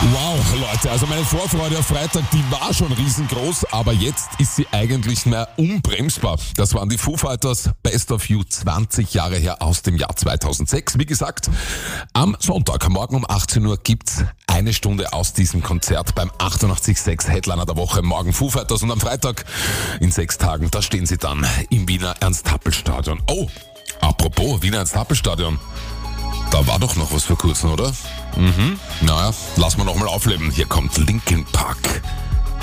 Wow, Leute, also meine Vorfreude auf Freitag, die war schon riesengroß, aber jetzt ist sie eigentlich mehr unbremsbar. Das waren die Foo Fighters, Best of You, 20 Jahre her aus dem Jahr 2006. Wie gesagt, am Sonntag, morgen um 18 Uhr gibt's eine Stunde aus diesem Konzert beim 88.6 Headliner der Woche. Morgen Foo Fighters und am Freitag in 6 Tagen, da stehen sie dann im Wiener Ernst-Happel-Stadion. Oh, apropos Wiener Ernst-Happel-Stadion. Da war doch noch was vor kurzem, oder? Naja, lassen wir nochmal aufleben. Hier kommt Linkin Park.